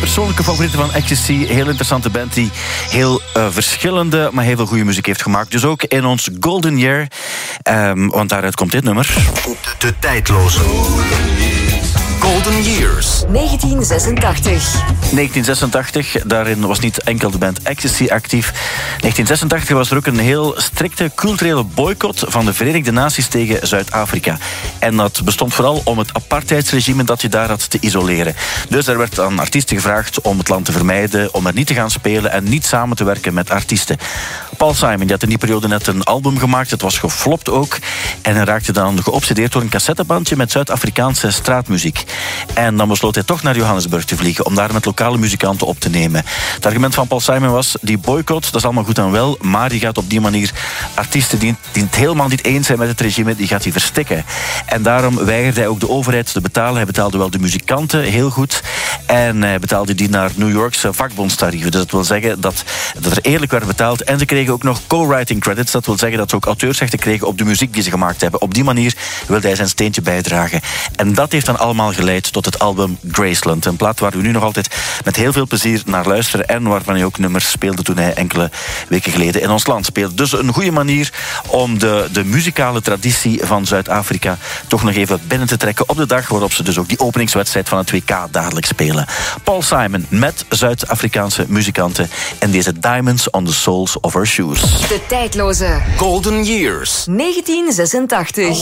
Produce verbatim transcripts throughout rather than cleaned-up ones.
Persoonlijke favorieten van Ecstasy. Heel interessante band die heel uh, verschillende, maar heel veel goede muziek heeft gemaakt. Dus ook in ons Golden Year. Um, want daaruit komt dit nummer. De tijdloze Golden Years. negentien zesentachtig. negentien zesentachtig, daarin was niet enkel de band Ecstasy actief. negentien zesentachtig was er ook een heel strikte culturele boycott van de Verenigde Naties tegen Zuid-Afrika. En dat bestond vooral om het apartheidsregime dat je daar had te isoleren. Dus er werd aan artiesten gevraagd om het land te vermijden, om er niet te gaan spelen en niet samen te werken met artiesten. Paul Simon die had in die periode net een album gemaakt, het was geflopt ook. En hij raakte dan geobsedeerd door een cassettebandje met Zuid-Afrikaanse straatmuziek. En dan besloot hij toch naar Johannesburg te vliegen om daar met lokale muzikanten op te nemen. Het argument van Paul Simon was, die boycott, dat is allemaal goed en wel, maar die gaat op die manier artiesten die, die het helemaal niet eens zijn met het regime, die gaat hij verstikken. En daarom weigerde hij ook de overheid te betalen. Hij betaalde wel de muzikanten heel goed en hij betaalde die naar New Yorkse vakbondstarieven. Dus dat wil zeggen dat, dat er eerlijk werd betaald en ze kregen ook nog co-writing credits. Dat wil zeggen dat ze ook auteursrechten kregen op de muziek die ze gemaakt hebben. Op die manier wilde hij zijn steentje bijdragen. En dat heeft dan allemaal geleid tot het album Graceland. Een plaat waar we nu nog altijd met heel veel plezier naar luisteren en waarvan hij ook nummers speelde toen hij enkele weken geleden in ons land speelde. Dus een goede manier om de, de muzikale traditie van Zuid-Afrika toch nog even binnen te trekken op de dag waarop ze dus ook die openingswedstrijd van het W K dadelijk spelen. Paul Simon met Zuid-Afrikaanse muzikanten en deze Diamonds on the Soles of Our Shoes. De tijdloze Golden Years. negentien zesentachtig.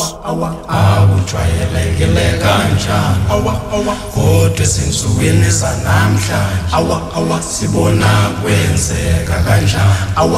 Kodwa sinsukwini zanamhlanje awa awa sibona kwenzeka kanjani awa